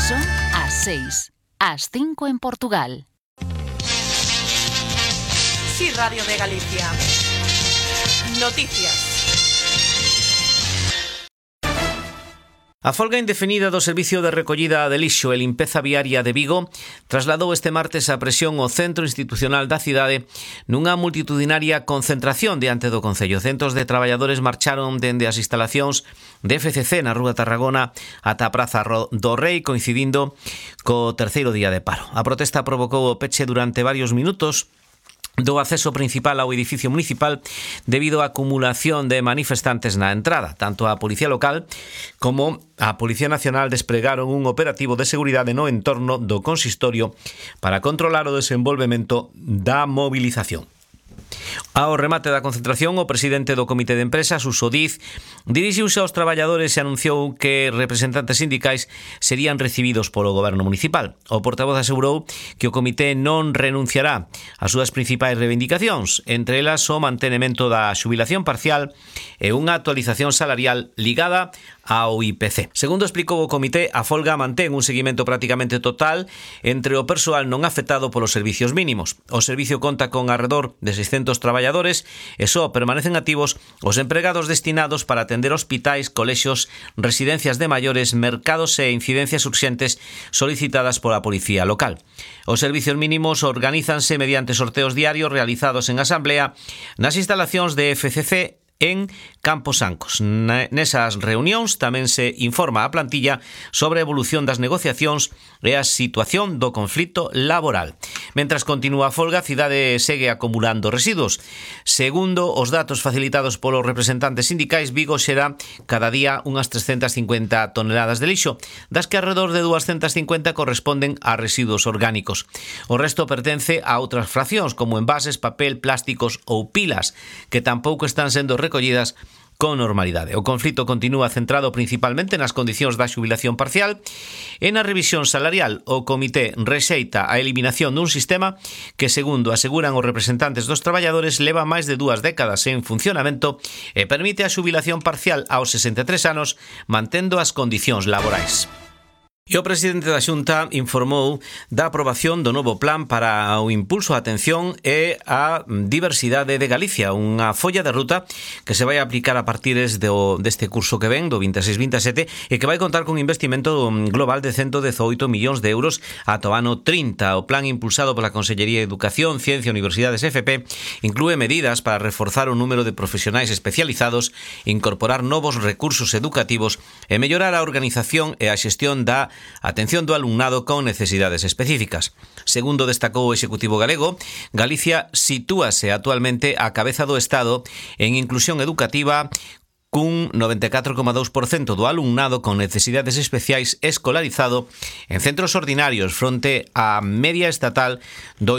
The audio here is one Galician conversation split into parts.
Son as 6, as 5 en Portugal. Sí, Radio de Galicia. Noticias. A folga indefinida do Servicio de Recollida de Lixo e Limpeza Viaria de Vigo trasladou este martes a presión ao centro institucional da cidade nunha multitudinaria concentración diante do Concello. Centos de traballadores marcharon dende as instalacións de FCC na Rúa Tarragona ata a Praza do Rei, coincidindo co terceiro día de paro. A protesta provocou o peche durante varios minutos do acceso principal ao edificio municipal debido á acumulación de manifestantes na entrada. Tanto a Policía Local como a Policía Nacional despregaron un operativo de seguridade no entorno do consistorio para controlar o desenvolvemento da movilización. Ao remate da concentración, o presidente do Comité de Empresa, Suso Diz, dirixiuse aos traballadores e anunciou que representantes sindicais serían recibidos polo goberno municipal. O portavoz asegurou que o comité non renunciará ás súas principais reivindicacións, entre elas o mantenimento da xubilación parcial e unha actualización salarial ligada ao IPC. Segundo explicou o comité, a folga mantén un seguimento prácticamente total entre o persoal non afectado polos servicios mínimos. O servicio conta con arredor de 600 traballadores e só permanecen activos os empregados destinados para atender hospitais, colexios, residencias de maiores, mercados e incidencias urxentes solicitadas pola Policía Local. Os servicios mínimos organízanse mediante sorteos diarios realizados en asamblea nas instalacións de FCC en Campos Ancos. Nesas reunións tamén se informa a plantilla sobre a evolución das negociacións e a situación do conflito laboral. Mentras continúa a folga, a cidade segue acumulando residuos. Segundo os datos facilitados polos representantes sindicais, Vigo xera cada día unhas 350 toneladas de lixo, das que alrededor de 250 corresponden a residuos orgánicos. O resto pertence a outras fraccións, como envases, papel, plásticos ou pilas, que tampouco están sendo recollidas con normalidade. O conflito continúa centrado principalmente nas condicións da xubilación parcial e na revisión salarial. O comité rexeita a eliminación dun sistema que, segundo aseguran os representantes dos traballadores, leva máis de 2 décadas en funcionamento e permite a xubilación parcial aos 63 anos, mantendo as condicións laborais. E o presidente da Xunta informou da aprobación do novo plan para o impulso á atención e á diversidade de Galicia, unha folla de ruta que se vai aplicar a partir deste curso que ven, do 26-27, e que vai contar con investimento global de 118 millóns de euros ata o ano 30. O plan impulsado pola Consellería de Educación, Ciencia e Universidades FP inclúe medidas para reforzar o número de profesionais especializados, incorporar novos recursos educativos e mellorar a organización e a xestión da atención do alumnado con necesidades específicas. Segundo destacou o Executivo galego, Galicia sitúase actualmente á cabeza do Estado en inclusión educativa, cun 94,2% do alumnado con necesidades especiais escolarizado en centros ordinarios fronte á media estatal do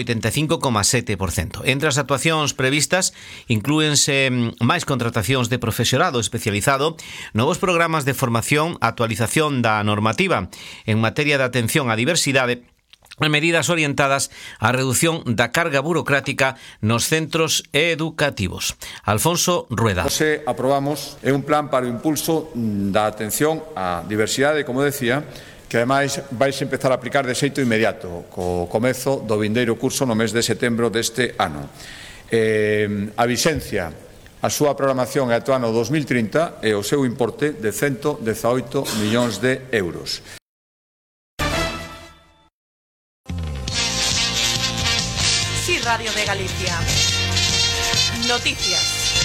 85,7%. Entre as actuacións previstas inclúense máis contratacións de profesorado especializado, novos programas de formación, actualización da normativa en materia de atención á diversidade e medidas orientadas á reducción da carga burocrática nos centros educativos. Alfonso Rueda. Hoxe aprobamos un plan para o impulso da atención á diversidade, como decía, que ademais vais empezar a aplicar de xeito inmediato, co comezo do vindeiro curso no mes de setembro deste ano. A vixencia, a súa programación é ata o ano 2030 e o seu importe de 118 millóns de euros. Sí, Radio de Galicia. Noticias.